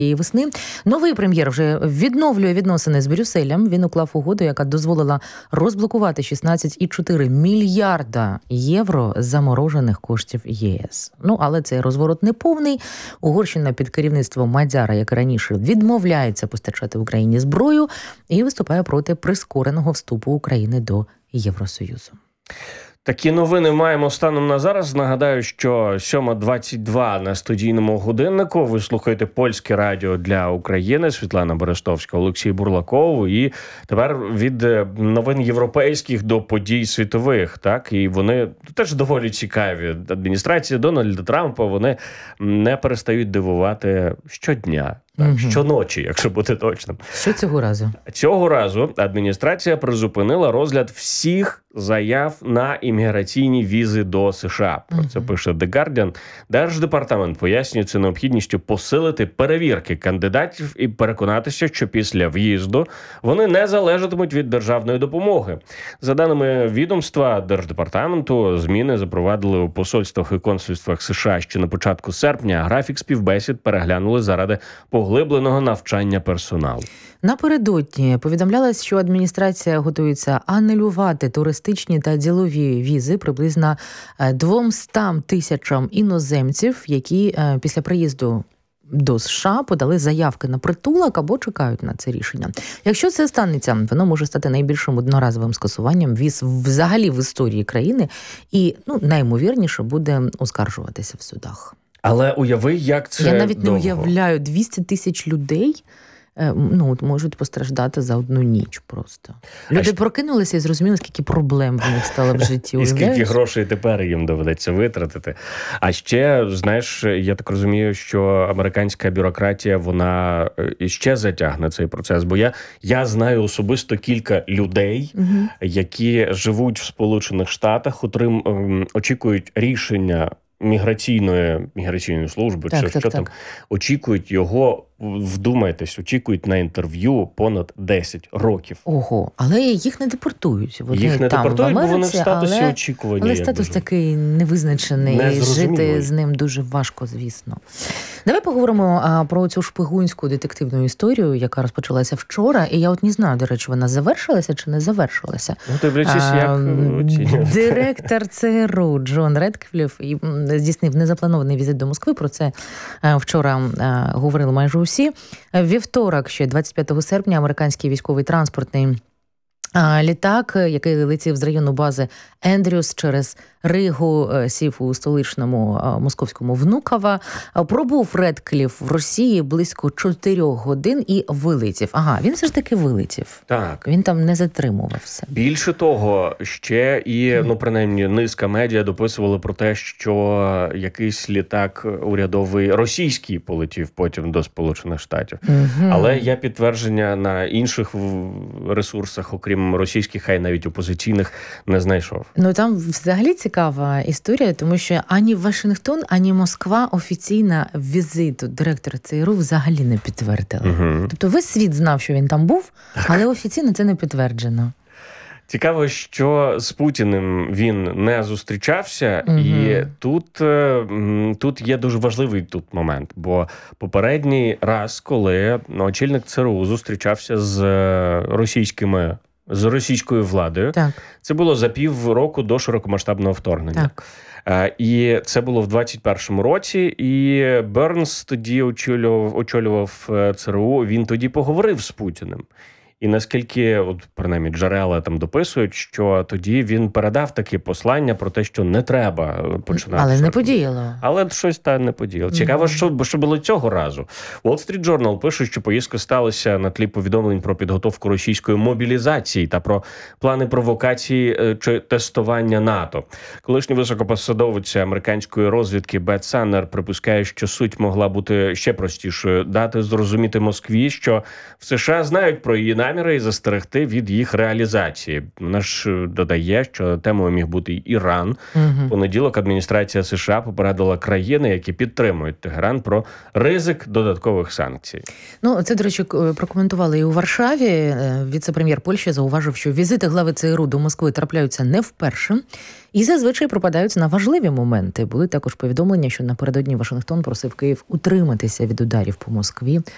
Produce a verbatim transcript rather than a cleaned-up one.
цієї весни. Новий прем'єр вже відновлює відносини з Брюсселем. Він уклав угоду, яка дозволила розблокувати шістнадцять цілих чотири мільярда євро заморожених коштів ЄС. Ну, але цей розворот не повний. Угорщина під керівництвом Мадяра, як і раніше, відмовляється постачати Україні зброю і виступає проти прискореного вступу України до Євросоюзу. Такі новини маємо станом на зараз. Нагадаю, що сьома двадцять два на студійному годиннику. Ви слухаєте Польське радіо для України. Світлана Берестовська, Олексій Бурлаков. І тепер від новин європейських до подій світових. Так? І вони теж доволі цікаві. Адміністрація Дональда Трампа, вони не перестають дивувати щодня. Так, угу. Щоночі, якщо бути точним. Що цього разу? Цього разу адміністрація призупинила розгляд всіх заяв на імміграційні візи до США. Про це пише The Guardian. Держдепартамент пояснює це необхідністю посилити перевірки кандидатів і переконатися, що після в'їзду вони не залежатимуть від державної допомоги. За даними відомства Держдепартаменту, зміни запровадили у посольствах і консульствах США ще на початку серпня. Графік співбесід переглянули заради поглибленого навчання персоналу. Напередодні повідомлялось, що адміністрація готується анулювати туристичні та ділові візи приблизно двомстам тисячам іноземців, які після приїзду до США подали заявки на притулок або чекають на це рішення. Якщо це станеться, воно може стати найбільшим одноразовим скасуванням віз взагалі в історії країни і, ну, найімовірніше, буде оскаржуватися в судах. Але уяви, як це Я навіть довго. не уявляю, двісті тисяч людей ну, можуть постраждати за одну ніч просто. Люди а прокинулися і зрозуміли, скільки проблем в них стало в житті. І скільки грошей тепер їм доведеться витратити. А ще, знаєш, я так розумію, що американська бюрократія, вона іще затягне цей процес. Бо я, я знаю особисто кілька людей, угу. які живуть в Сполучених Штатах, отрим, очікують рішення міграційної, міграційної служби, так, чи так, що так. там, очікують його, вдумайтесь, очікують на інтерв'ю понад десять років. Ого, але їх не депортують. Вони їх не там, депортують, в Америці, бо вони в статусі але, очікування. Але статус дуже такий невизначений, не і жити з ним дуже важко, звісно. Давай поговоримо а, про цю шпигунську детективну історію, яка розпочалася вчора. І я от не знаю, до речі, вона завершилася чи не завершилася. Ну, дивлячись, як оцінювати. Директор ЦРУ Джон Редкліф здійснив незапланований візит до Москви. Про це а, вчора а, говорили майже усі. Вівторок, ще двадцять п'ятого серпня, американський військовий транспортний літак, який летів з району бази Ендрюс через Ригу, сів у столичному московському Внуково. Пробув Редкліф в Росії близько чотирьох годин і вилетів. Ага, він все ж таки вилетів. Так. Він там не затримувався. Більше того, ще і, ну, принаймні, низка медіа дописували про те, що якийсь літак урядовий російський полетів потім до Сполучених Штатів. Угу. Але є підтвердження на інших ресурсах, окрім російських, а й навіть опозиційних, не знайшов. Ну, там взагалі цікава історія, тому що ані Вашингтон, ані Москва офіційно візиту директора ЦРУ взагалі не підтвердили. Угу. Тобто весь світ знав, що він там був, так. але офіційно це не підтверджено. Цікаво, що з Путіним він не зустрічався, угу. і тут, тут є дуже важливий тут момент, бо попередній раз, коли очільник ЦРУ зустрічався з російськими з російською владою. Так. Це було за пів року до широкомасштабного вторгнення. Так. І це було в двадцять першому році, і Бернс тоді очолював, очолював ЦРУ, він тоді поговорив з Путіним. І наскільки, от, принаймні, джерела там дописують, що тоді він передав таке послання про те, що не треба починати. Але не подіяло. Але щось там не подіяло. Цікаво, mm-hmm. що, що було цього разу. Wall Street Journal пише, що поїздка сталася на тлі повідомлень про підготовку російської мобілізації та про плани провокації чи тестування НАТО. Колишній високопосадовець американської розвідки Бет Саннер припускає, що суть могла бути ще простішою. Дати зрозуміти Москві, що в США знають про її наміри, і застерегти від їх реалізації. Вона ж додає, що темою міг бути і Іран. Угу. Понеділок адміністрація США попередила країни, які підтримують Тегеран, про ризик додаткових санкцій. Ну, це, до речі, прокоментували і у Варшаві. Віце-прем'єр Польщі зауважив, що візити глави ЦРУ до Москви трапляються не вперше і зазвичай пропадаються на важливі моменти. Були також повідомлення, що напередодні Вашингтон просив Київ утриматися від ударів по Москві